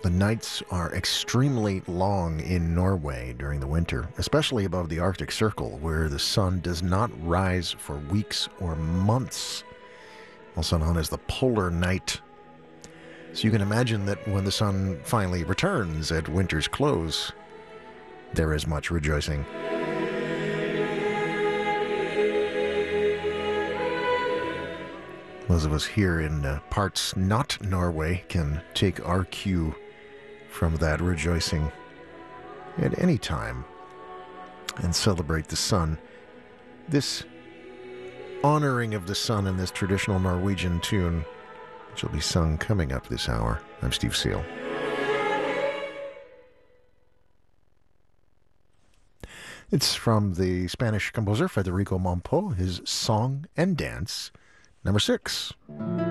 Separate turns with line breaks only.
The nights are extremely long in Norway during the winter, especially above the Arctic Circle, where the sun does not rise for weeks or months, also known as the polar night. So you can imagine that when the sun finally returns at winter's close, there is much rejoicing. Those of us here in parts not Norway can take our cue from that rejoicing at any time and celebrate the sun. This honoring of the sun in this traditional Norwegian tune, which will be sung coming up this hour. I'm Steve Seal. It's from the Spanish composer Federico Mompo, his Song and Dance, number 6.